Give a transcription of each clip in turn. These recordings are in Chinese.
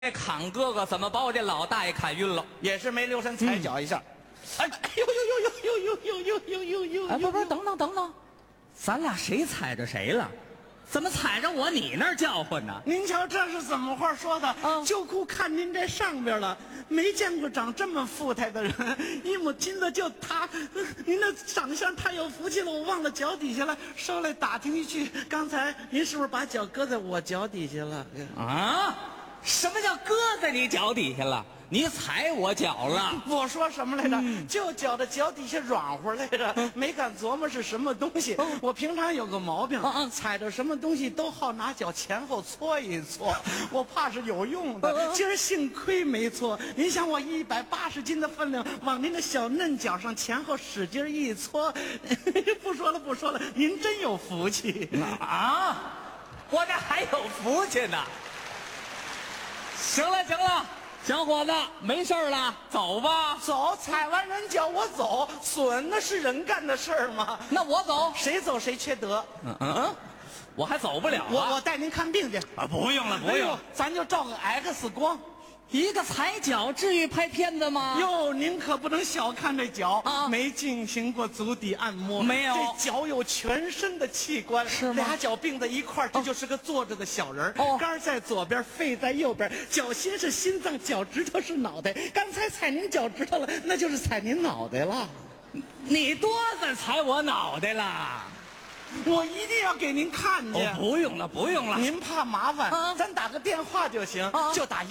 砍哥哥怎么把我这老大爷砍晕了？ 也是没留神踩脚一下。哎呦呦呦呦呦呦呦呦呦呦！ 哎，不，等等，咱俩谁踩着谁了？怎么踩着我你那儿叫唤呢？ 您瞧这是怎么话说的？就顾看您这上边了，没见过长这么富态的人，一母亲的就他，您的长相太有福气了，我忘了脚底下了，捎来打听一句，刚才您是不是把脚搁在我脚底下了？ 啊？什么叫搁在你脚底下了？你踩我脚了？ 我说什么来着？就觉得脚底下软和来着，没敢琢磨是什么东西。我平常有个毛病，踩着什么东西都好拿脚前后搓一搓，我怕是有用的。今儿幸亏没搓。您想我180斤的分量，往您的小嫩脚上前后使劲一搓，不说了，您真有福气啊！我这还有福气呢。行了，小伙子，没事了，走吧。 走，踩完人脚我走，损那是人干的事儿吗？ 那我走， 谁走谁缺德。 我还走不了啊。 我带您看病去啊，不用了，不用， 咱就照个 X 光。 一个踩脚至于拍片子吗？ 哟，您可不能小看这脚啊！ 没进行过足底按摩， 没有。 这脚有全身的器官， 是吗？ 俩脚并在一块儿，这就是个坐着的小人儿。肝在左边，肺在右边，脚心是心脏，脚趾头是脑袋。刚才踩您脚趾头了，那就是踩您脑袋了。 你多再踩我脑袋了。 我一定要给您看见。 不用了， 您怕麻烦，咱打个电话就行，就打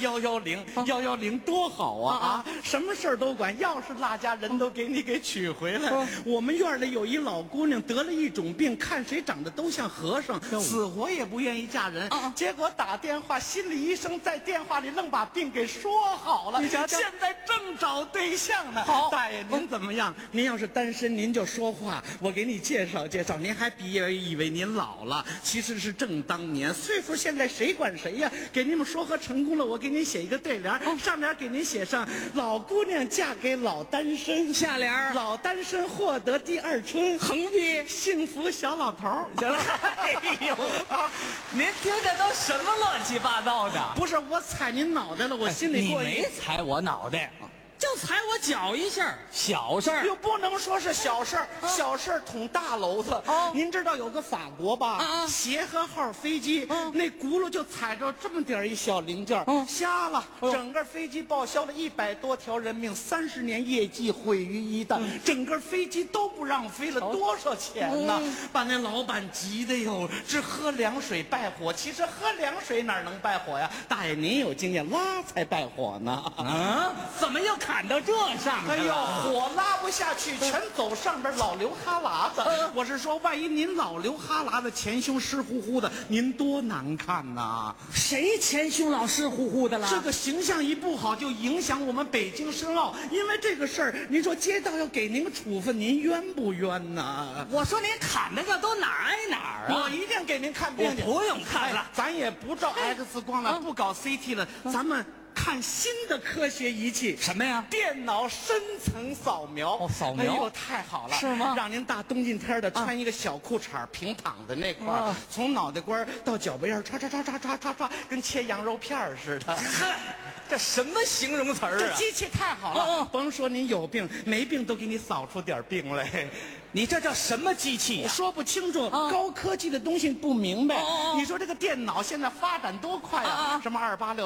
110，110多好啊！什么事儿都管，要是落家人都给你给取回来。我们院里有一老姑娘得了一种病，看谁长得都像和尚，死活也不愿意嫁人。结果打电话，心理医生在电话里愣把病给说好了。现在正找对象呢。好，大爷您怎么样？您要是单身，您就说话，我给你介绍介绍。您还别以为您老了，其实是正当年。岁数现在谁管谁呀？给你们说和成功了，我给您写一个对联，上联给您写上老姑娘嫁给老单身， 下联老单身获得第二春， 横批幸福小老头。 行了，哎呦，您听这都什么乱七八糟的？ 不是我踩您脑袋了，我心里过瘾。 你没踩我脑袋。就踩我脚一下，小事儿又不能说是小事儿，小事儿捅大娄子。您知道有个法国吧？协和号飞机那轱辘就踩着这么点一小零件，瞎了，整个飞机报销了100多条人命，30年业绩毁于一旦，整个飞机都不让飞了，多少钱呢？把那老板急的哟，只喝凉水败火。其实喝凉水哪能败火呀？大爷您有经验，拉才败火呢。 怎么又砍到这上面？哎呦，火拉不下去，全走上边，老流哈喇子。我是说，万一您老流哈喇子，前胸湿乎乎的，您多难看呐！ 谁前胸老湿乎乎的了？ 这个形象一不好，就影响我们北京申奥。因为这个事儿，您说街道要给您个处分，您冤不冤呐？ 我说您砍的这都哪儿挨哪儿啊？ 我一定给您看病去。 不用看了， 咱也不照 X 光了，不搞 CT 了，咱们看新的科学仪器。 什么呀？ 电脑深层扫描。 扫描。 哎呦，太好了！ 是吗？ 让您大冬进天的穿一个小裤衩，平躺在那块儿，从脑袋瓜到脚背上，唰，跟切羊肉片似的。 这什么形容词儿啊？ 这机器太好了，甭说您有病没病，都给你扫出点病来。 你这叫什么机器呀？ 说不清楚，高科技的东西不明白。你说这个电脑现在发展多快啊！什么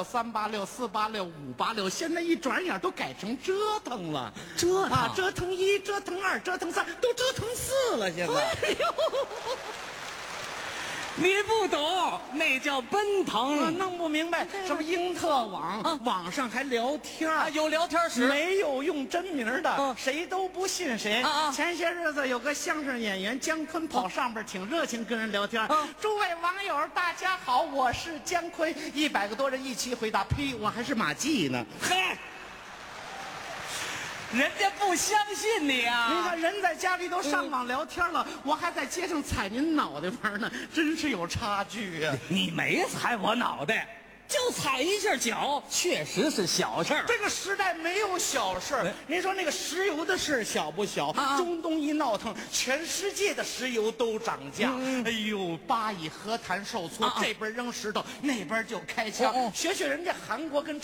286、386、486、586，现在一转眼都改成折腾了。折腾1，折腾2，折腾3，都折腾4了。现在。哎呦！ 你不懂，那叫奔腾。 弄不明白，什么英特网，网上还聊天有聊天室， 没有用真名的，谁都不信谁。前些日子有个相声演员姜昆跑上边挺热情跟人聊天。诸位网友大家好，我是姜昆。100个多人一起回答，呸，我还是马季呢。 嗨。人家不相信你啊！ 您看，人在家里都上网聊天了，我还在街上踩您脑袋玩呢，真是有差距啊！ 你没踩我脑袋， 就踩一下脚，确实是小事儿。 这个时代没有小事儿。您说那个石油的事小不小？中东一闹腾，全世界的石油都涨价。哎呦，巴以和谈受挫，这边扔石头，那边就开枪。学学人家韩国跟